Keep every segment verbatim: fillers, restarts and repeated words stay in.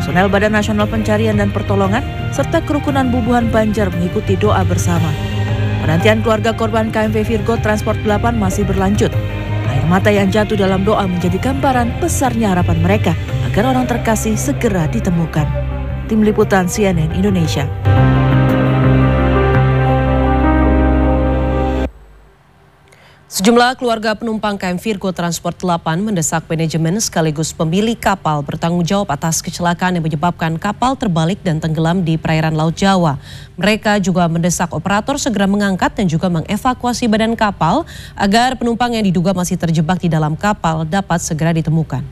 personel Badan Nasional Pencarian dan Pertolongan, serta kerukunan Bubuhan Banjar mengikuti doa bersama. Penantian keluarga korban K M V Virgo Transport delapan masih berlanjut. Air mata yang jatuh dalam doa menjadi gambaran besarnya harapan mereka agar orang terkasih segera ditemukan. Tim Liputan C N N Indonesia. Sejumlah keluarga penumpang K M Virgo Transport delapan mendesak manajemen sekaligus pemilik kapal bertanggung jawab atas kecelakaan yang menyebabkan kapal terbalik dan tenggelam di perairan Laut Jawa. Mereka juga mendesak operator segera mengangkat dan juga mengevakuasi badan kapal agar penumpang yang diduga masih terjebak di dalam kapal dapat segera ditemukan.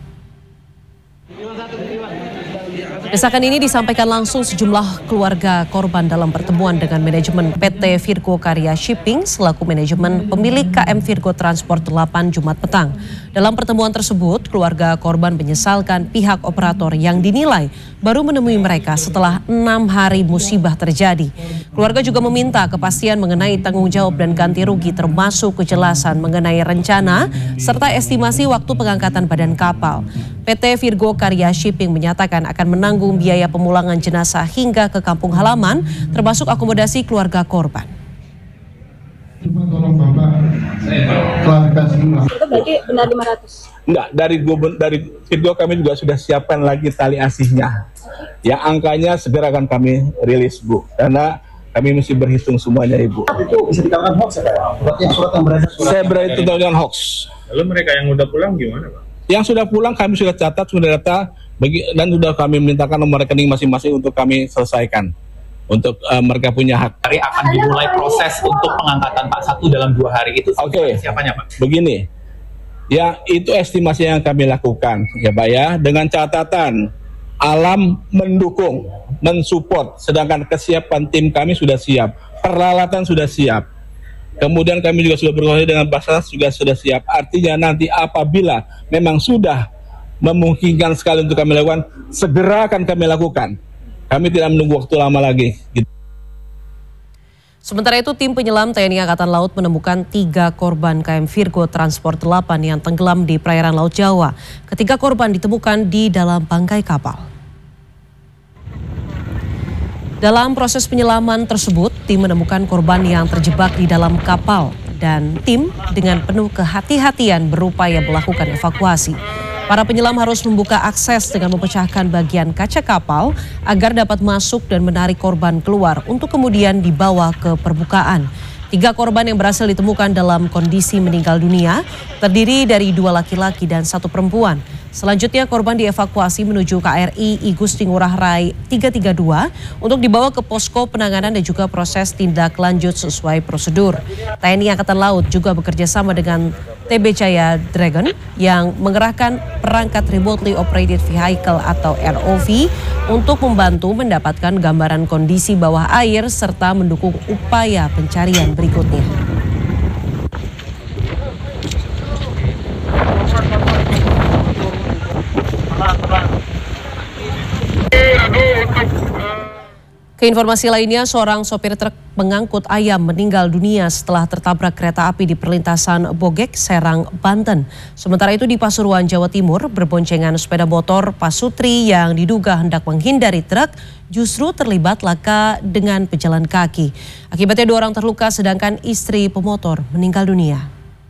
Desakan ini disampaikan langsung sejumlah keluarga korban dalam pertemuan dengan manajemen P T Virgo Karya Shipping selaku manajemen pemilik K M Virgo Transport delapan Jumat petang. Dalam pertemuan tersebut, keluarga korban menyesalkan pihak operator yang dinilai baru menemui mereka setelah enam hari musibah terjadi. Keluarga juga meminta kepastian mengenai tanggung jawab dan ganti rugi termasuk kejelasan mengenai rencana serta estimasi waktu pengangkatan badan kapal. P T Virgo Karya Shipping menyatakan akan menanggung biaya pemulangan jenazah hingga ke kampung halaman, termasuk akomodasi keluarga korban. Coba tolong Bapak klarifikasi. Itu berarti benar lima ratus? Enggak, dari dari Virgo kami juga sudah siapkan lagi tali asihnya. Yang angkanya segera akan kami rilis, Bu. Karena kami mesti berhitung semuanya, Ibu. Itu bisa dikatakan hoax ya, Pak? Surat yang surat yang berada. Saya berada itu dengan hoax. Lalu mereka yang udah pulang gimana, Pak? Yang sudah pulang kami sudah catat, sudah data, bagi, dan sudah kami mintakan nomor rekening masing-masing untuk kami selesaikan. Untuk uh, mereka punya hak. Hari akan dimulai proses untuk pengangkatan Pak Satu dalam dua hari itu. Oke. Okay. Siapanya, Pak? Begini, ya itu estimasi yang kami lakukan, ya Pak ya, dengan catatan alam mendukung, mensupport, sedangkan kesiapan tim kami sudah siap, peralatan sudah siap. Kemudian kami juga sudah berkoordinasi dengan Basarnas juga sudah siap. Artinya nanti apabila memang sudah memungkinkan sekali untuk kami lakukan, segera akan kami lakukan. Kami tidak menunggu waktu lama lagi. Sementara itu, tim penyelam T N I Angkatan Laut menemukan tiga korban K M Virgo Transport delapan yang tenggelam di perairan Laut Jawa. Ketiga korban ditemukan di dalam bangkai kapal. Dalam proses penyelaman tersebut, tim menemukan korban yang terjebak di dalam kapal dan tim dengan penuh kehati-hatian berupaya melakukan evakuasi. Para penyelam harus membuka akses dengan memecahkan bagian kaca kapal agar dapat masuk dan menarik korban keluar untuk kemudian dibawa ke permukaan. Tiga korban yang berhasil ditemukan dalam kondisi meninggal dunia terdiri dari dua laki-laki dan satu perempuan. Selanjutnya korban dievakuasi menuju K R I I Gusti Ngurah Rai tiga tiga dua untuk dibawa ke posko penanganan dan juga proses tindak lanjut sesuai prosedur. T N I Angkatan Laut juga bekerja sama dengan T B Jaya Dragon yang mengerahkan perangkat remotely operated vehicle atau R O V untuk membantu mendapatkan gambaran kondisi bawah air serta mendukung upaya pencarian berikutnya. Ke informasi lainnya, seorang sopir truk pengangkut ayam meninggal dunia setelah tertabrak kereta api di perlintasan Bogek, Serang, Banten. Sementara itu di Pasuruan, Jawa Timur, berboncengan sepeda motor pasutri yang diduga hendak menghindari truk justru terlibat laka dengan pejalan kaki. Akibatnya dua orang terluka sedangkan istri pemotor meninggal dunia.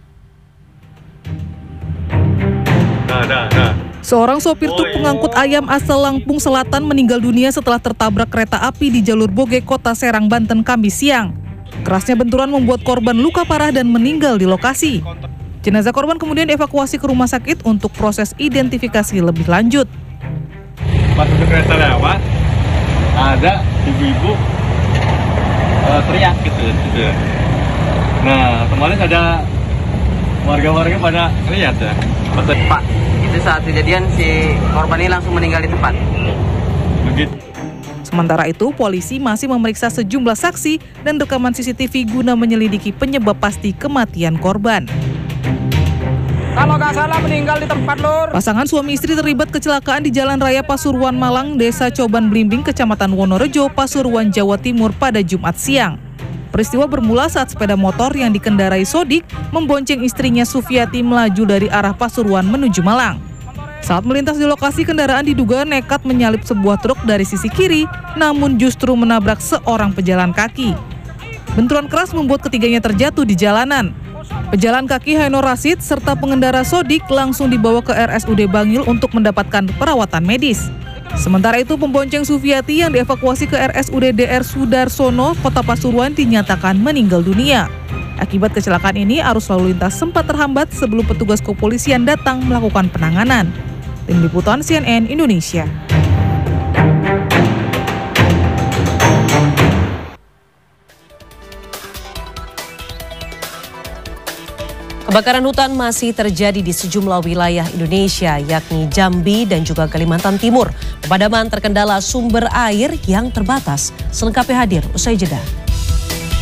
Nah, nah, nah. Seorang sopir truk pengangkut ayam asal Lampung Selatan meninggal dunia setelah tertabrak kereta api di jalur Bogek, Kota Serang, Banten, Kamis siang. Kerasnya benturan membuat korban luka parah dan meninggal di lokasi. Jenazah korban kemudian dievakuasi ke rumah sakit untuk proses identifikasi lebih lanjut. Pas udah kereta lewat, ada ibu-ibu uh, teriak gitu, gitu. Nah, kemarin ada warga-warga pada lihat ya. Pak, itu saat kejadian si korban ini langsung meninggal di tempat. Begitu. Sementara itu, polisi masih memeriksa sejumlah saksi dan rekaman C C T V guna menyelidiki penyebab pasti kematian korban. Kalau nggak salah meninggal di tempat, Lur. Pasangan suami istri terlibat kecelakaan di Jalan Raya Pasuruan Malang, Desa Coban Blimbing, Kecamatan Wonorejo, Pasuruan, Jawa Timur pada Jumat siang. Peristiwa bermula saat sepeda motor yang dikendarai Sodik membonceng istrinya Sufiati melaju dari arah Pasuruan menuju Malang. Saat melintas di lokasi, kendaraan diduga nekat menyalip sebuah truk dari sisi kiri, namun justru menabrak seorang pejalan kaki. Benturan keras membuat ketiganya terjatuh di jalanan. Pejalan kaki Haino Rasid serta pengendara Sodik langsung dibawa ke R S U D Bangil untuk mendapatkan perawatan medis. Sementara itu, pembonceng Sufiati yang dievakuasi ke R S U D D R Sudarsono, Kota Pasuruan dinyatakan meninggal dunia. Akibat kecelakaan ini, arus lalu lintas sempat terhambat sebelum petugas kepolisian datang melakukan penanganan. Tim Liputan C N N Indonesia. Kebakaran hutan masih terjadi di sejumlah wilayah Indonesia, yakni Jambi dan juga Kalimantan Timur. Pemadaman terkendala sumber air yang terbatas. Selengkapnya hadir usai jeda.